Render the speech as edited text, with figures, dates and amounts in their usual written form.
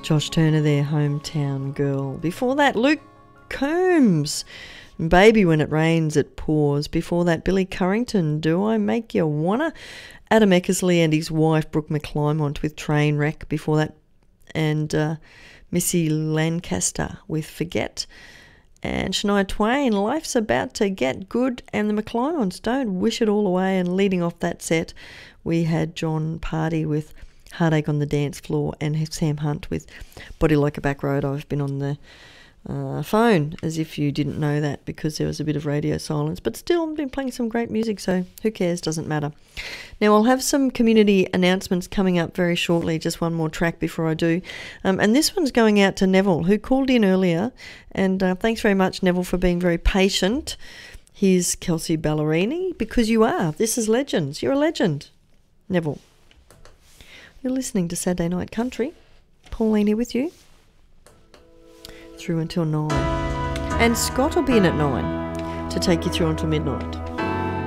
Josh Turner there, Hometown Girl. Before that, Luke Combs, Baby When It Rains It Pours. Before that, Billy Currington, Do I Make You Wanna? Adam Eckersley and his wife Brooke McClymont with Trainwreck. Before that, and Missy Lancaster with Forget. And Shania Twain, Life's About to Get Good, and the McClymonts, Don't Wish It All Away. And leading off that set, we had John Pardy with Heartache on the Dance Floor, and Sam Hunt with Body Like a Back Road. I've been on the phone as if you didn't know that, because there was a bit of radio silence, but still I've been playing some great music, so who cares, doesn't matter. Now I'll have some community announcements coming up very shortly, just one more track before I do, and this one's going out to Neville, who called in earlier, and thanks very much, Neville, for being very patient. Here's Kelsey Ballerini, Because You Are. This is Legends. You're a legend, Neville. You're listening to Saturday Night Country. Pauline here with you through until 9. And Scott will be in at 9 to take you through until midnight.